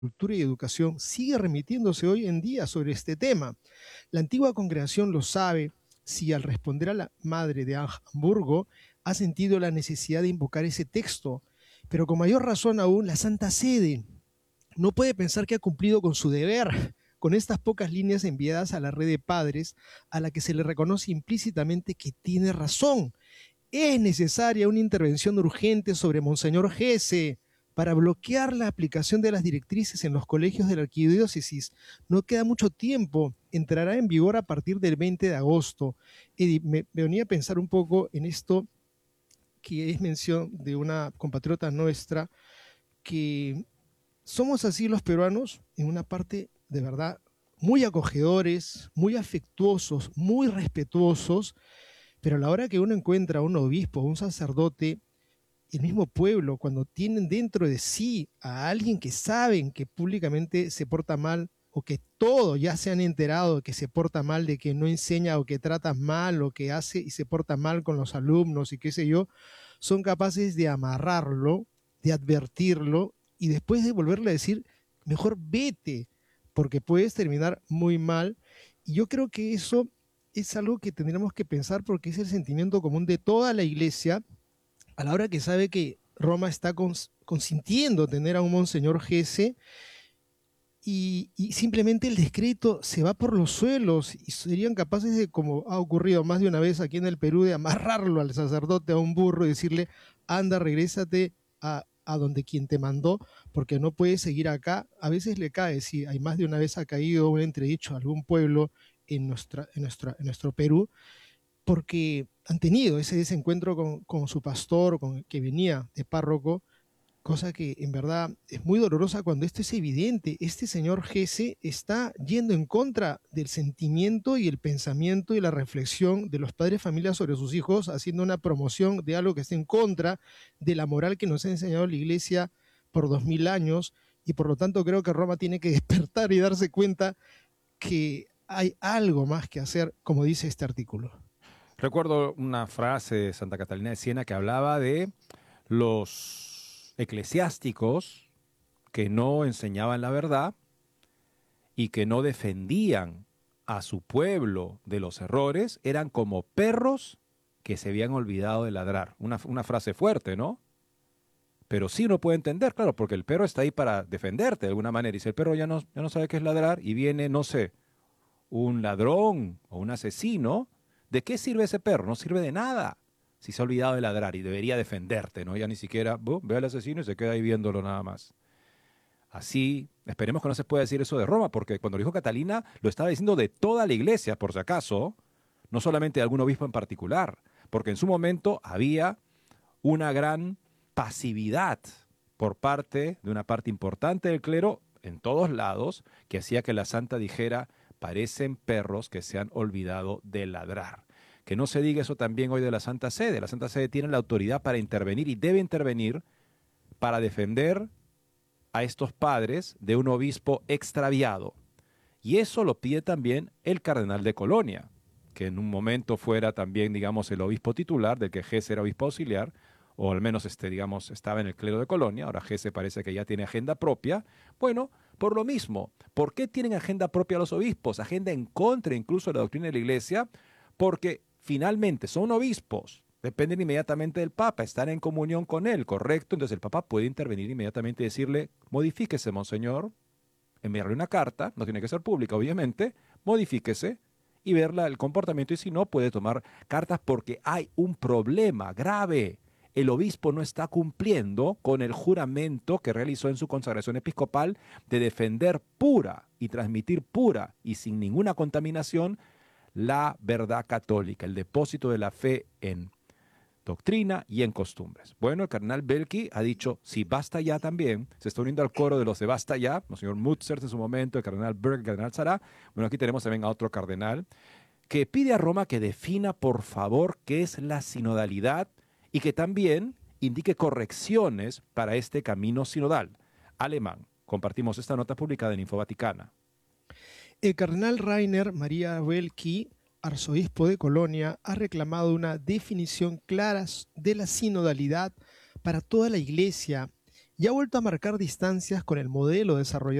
Cultura y Educación sigue remitiéndose hoy en día sobre este tema. La antigua congregación lo sabe si al responder a la madre de Hamburgo ha sentido la necesidad de invocar ese texto, pero con mayor razón aún la Santa Sede no puede pensar que ha cumplido con su deber con estas pocas líneas enviadas a la red de padres a la que se le reconoce implícitamente que tiene razón. Es necesaria una intervención urgente sobre Monseñor Gese para bloquear la aplicación de las directrices en los colegios de la arquidiócesis. No queda mucho tiempo, entrará en vigor a partir del 20 de agosto. Y me venía a pensar un poco en esto que es mención de una compatriota nuestra, que somos así los peruanos, en una parte de verdad muy acogedores, muy afectuosos, muy respetuosos, pero a la hora que uno encuentra a un obispo, a un sacerdote, el mismo pueblo, cuando tienen dentro de sí a alguien que saben que públicamente se porta mal, o que todos ya se han enterado de que se porta mal, de que no enseña o que trata mal o que hace y se porta mal con los alumnos y qué sé yo, son capaces de amarrarlo, de advertirlo y después de volverle a decir, mejor vete, porque puedes terminar muy mal. Y yo creo que eso es algo que tendríamos que pensar porque es el sentimiento común de toda la iglesia a la hora que sabe que Roma está consintiendo tener a un Monseñor Gese y simplemente el descrédito se va por los suelos y serían capaces de, como ha ocurrido más de una vez aquí en el Perú, de amarrarlo al sacerdote a un burro y decirle, anda, regrésate a donde quien te mandó, porque no puedes seguir acá. A veces le cae, sí, hay más de una vez ha caído un entredicho a algún pueblo en nuestro Perú, porque han tenido ese desencuentro con su pastor, con que venía de párroco, cosa que en verdad es muy dolorosa cuando esto es evidente. Este señor Gese está yendo en contra del sentimiento y el pensamiento y la reflexión de los padres de familia sobre sus hijos, haciendo una promoción de algo que está en contra de la moral que nos ha enseñado la iglesia por 2000 años, y por lo tanto creo que Roma tiene que despertar y darse cuenta que hay algo más que hacer, como dice este artículo. Recuerdo una frase de Santa Catalina de Siena que hablaba de los eclesiásticos que no enseñaban la verdad y que no defendían a su pueblo de los errores, eran como perros que se habían olvidado de ladrar. Una frase fuerte, ¿no? Pero sí uno puede entender, claro, porque el perro está ahí para defenderte de alguna manera. Y si el perro ya no sabe qué es ladrar y viene, no sé, un ladrón o un asesino, ¿de qué sirve ese perro? No sirve de nada si se ha olvidado de ladrar y debería defenderte, ¿no? Ya ni siquiera ve al asesino y se queda ahí viéndolo nada más. Así, esperemos que no se pueda decir eso de Roma, porque cuando lo dijo Catalina, lo estaba diciendo de toda la iglesia, por si acaso, no solamente de algún obispo en particular, porque en su momento había una gran pasividad por parte de una parte importante del clero en todos lados que hacía que la santa dijera, parecen perros que se han olvidado de ladrar. Que no se diga eso también hoy de la Santa Sede. La Santa Sede tiene la autoridad para intervenir y debe intervenir para defender a estos padres de un obispo extraviado. Y eso lo pide también el cardenal de Colonia, que en un momento fuera también, digamos, el obispo titular, del que Gese era obispo auxiliar, o al menos, digamos, estaba en el clero de Colonia. Ahora Gese parece que ya tiene agenda propia. Bueno, por lo mismo, ¿por qué tienen agenda propia los obispos? Agenda en contra incluso de la doctrina de la Iglesia, porque finalmente son obispos, dependen inmediatamente del Papa, están en comunión con él, ¿correcto? Entonces el Papa puede intervenir inmediatamente y decirle, modifíquese, monseñor, enviarle una carta, no tiene que ser pública, obviamente, modifíquese y verla el comportamiento y si no puede tomar cartas porque hay un problema grave. El obispo no está cumpliendo con el juramento que realizó en su consagración episcopal de defender pura y transmitir pura y sin ninguna contaminación la verdad católica, el depósito de la fe en doctrina y en costumbres. Bueno, el cardenal Belki ha dicho, si basta ya también, se está uniendo al coro de los de basta ya, el señor Mutzers en su momento, el cardenal Berg, el cardenal Sará. Bueno, aquí tenemos también a otro cardenal que pide a Roma que defina, por favor, qué es la sinodalidad y que también indique correcciones para este camino sinodal. Alemán. Compartimos esta nota publicada en Info Vaticana. El cardenal Rainer María Welki, arzobispo de Colonia, ha reclamado una definición clara de la sinodalidad para toda la Iglesia y ha vuelto a marcar distancias con el modelo desarrollado